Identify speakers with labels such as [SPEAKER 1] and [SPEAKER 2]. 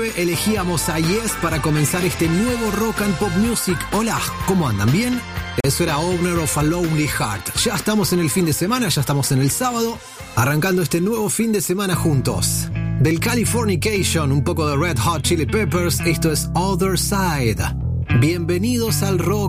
[SPEAKER 1] 9 elegíamos a Yes para comenzar este nuevo Rock and Pop Music. Hola, ¿cómo andan? ¿Bien? Eso era Owner of a Lonely Heart. Ya estamos en el fin de semana, ya estamos en el sábado, arrancando este nuevo fin de semana juntos. Del Californication, un poco de Red Hot Chili Peppers, esto es Other Side. Bienvenidos al Rock